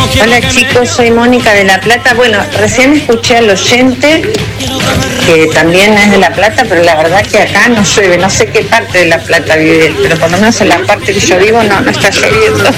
Hola chicos, soy Mónica de La Plata. Bueno, recién escuché al oyente que también es de La Plata, pero la verdad que acá no llueve. No sé qué parte de La Plata vive él, pero por lo menos en la parte que yo vivo no está lloviendo.